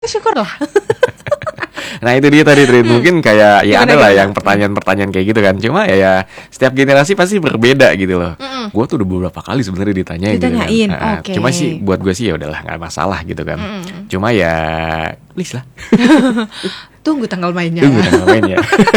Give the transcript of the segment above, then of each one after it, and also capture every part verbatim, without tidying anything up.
syukurlah. Nah itu dia tadi Trin, mungkin kayak ya Gimana, ada lah gimana? yang pertanyaan-pertanyaan kayak gitu kan. Cuma ya, ya setiap generasi pasti berbeda gitu loh. Mm-mm. Gue tuh udah beberapa kali sebenarnya ditanyain, Ditanyain, gitu kan. Nah, oke. Cuma sih buat gue sih ya udahlah nggak masalah gitu kan. Mm-mm. Cuma ya please lah. Tunggu tanggal mainnya. Tunggu tanggal mainnya.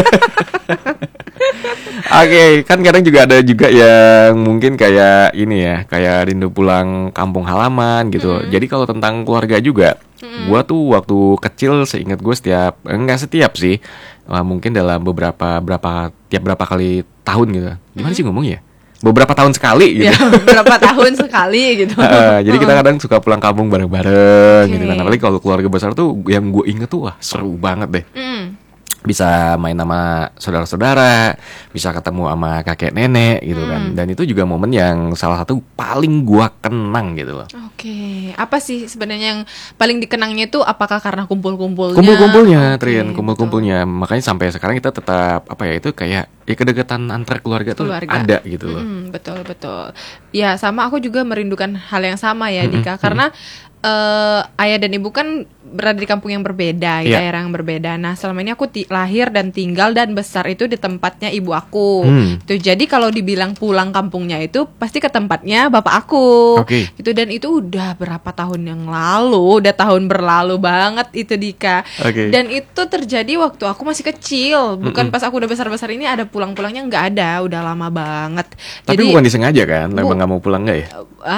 Oke, kan kadang juga ada juga yang mungkin kayak ini ya, kayak rindu pulang kampung halaman gitu. Mm-mm. Jadi kalau tentang keluarga juga, Mm-mm. gua tuh waktu kecil seingat gue setiap enggak setiap sih, eh, mungkin dalam beberapa berapa tiap berapa kali tahun gitu. Gimana sih ngomongnya? Beberapa tahun sekali gitu. Ya, berapa tahun sekali gitu. Heeh, jadi kita Heeh. kadang suka pulang kampung bareng-bareng gitu kan. Oke. Apalagi kalau keluarga besar tuh yang gue inget tuh wah seru banget deh. Mm. Bisa main sama saudara-saudara, bisa ketemu sama kakek nenek gitu kan. Hmm. Dan itu juga momen yang salah satu paling gua kenang gitu loh. Oke, apa sih sebenarnya yang paling dikenangnya itu? Apakah karena kumpul-kumpulnya? Kumpul-kumpulnya, Oke, Trin, kumpul-kumpulnya. Makanya sampai sekarang kita tetap apa ya itu kayak ya kedekatan antar keluarga, tuh Keluarga. ada gitu loh. Mm-mm, betul betul. Ya sama aku juga merindukan hal yang sama ya, Mm-mm, Dika. Karena eh, ayah dan ibu kan berada di kampung yang berbeda, di Iya. daerah yang berbeda. Nah selama ini aku ti- lahir dan tinggal dan besar itu di tempatnya ibu aku. Hmm. Itu jadi kalau dibilang pulang kampungnya itu pasti ke tempatnya bapak aku. Oke. Gitu dan itu udah berapa tahun yang lalu, udah tahun berlalu banget itu Dika. Oke. Dan itu terjadi waktu aku masih kecil, bukan Mm-mm. pas aku udah besar-besar ini ada pulang-pulangnya, nggak ada, udah lama banget. Tapi Jadi bukan disengaja kan? Bu- Emang nggak mau pulang nggak ya? ah,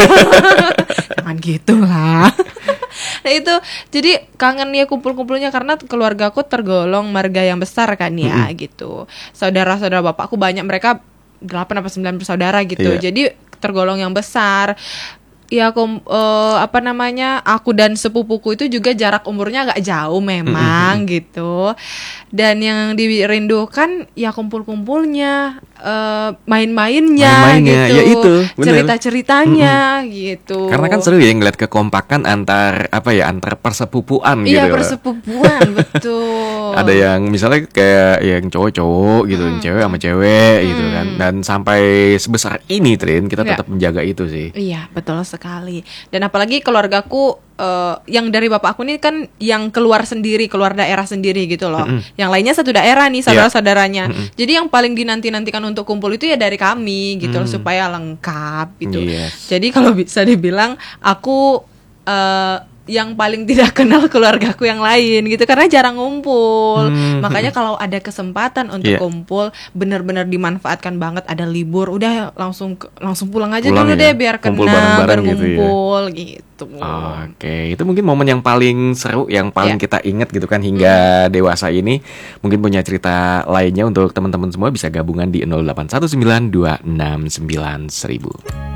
jangan gitu lah. Nah itu jadi kangen ya kumpul-kumpulnya karena keluargaku tergolong marga yang besar kan ya gitu. Saudara-saudara bapakku banyak, mereka delapan apa sembilan bersaudara gitu. Iya. Jadi tergolong yang besar. Ya aku eh, apa namanya aku dan sepupuku itu juga jarak umurnya agak jauh memang gitu. Dan yang dirindukan ya kumpul-kumpulnya, eh, main-mainnya, Main-mainnya, gitu, ya itu, bener. cerita-ceritanya gitu. Karena kan seru ya ngeliat kekompakan antar apa ya antar persepupuan gitu. Iya loh. persepupuan betul. Ada yang misalnya kayak yang cowok-cowok gitu, yang cewek sama cewek gitu kan. Dan sampai sebesar ini Trin, kita Iya. tetap menjaga itu sih. Iya betul sekali. Dan apalagi keluargaku eh, yang dari bapak aku ini kan yang keluar sendiri, keluar daerah sendiri gitu loh. Yang lainnya satu daerah nih saudara-saudaranya. Jadi yang paling dinanti-nantikan untuk kumpul itu ya dari kami gitu loh, supaya lengkap gitu. Yes. Jadi kalau bisa dibilang aku eh, yang paling tidak kenal keluargaku yang lain gitu karena jarang ngumpul. Hmm. Makanya kalau ada kesempatan untuk Iya. kumpul benar-benar dimanfaatkan banget, ada libur udah langsung ke- langsung pulang aja Pulang dulu ya, deh biar kumpul kenal, bareng-bareng biar gitu ya. ngumpul gitu. Oke, itu mungkin momen yang paling seru, yang paling Iya. kita ingat gitu kan hingga dewasa ini. Mungkin punya cerita lainnya untuk teman-teman semua bisa gabungan di nol delapan satu sembilan dua enam sembilan seribu.